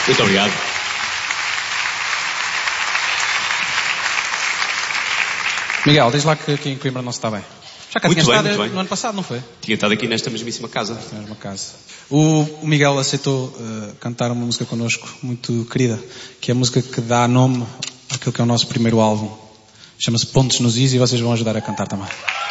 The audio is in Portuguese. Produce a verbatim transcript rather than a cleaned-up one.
Muito obrigado. Miguel, diz lá que aqui em Coimbra não se está bem. Já cá Muito tinha bem, estado muito bem. no ano passado, não foi? Tinha estado aqui nesta mesmíssima casa. Nesta mesma casa. O, o Miguel aceitou uh, cantar uma música connosco muito querida, que é a música que dá nome àquilo que é o nosso primeiro álbum. Chama-se Pontos nos Is e vocês vão ajudar a cantar também.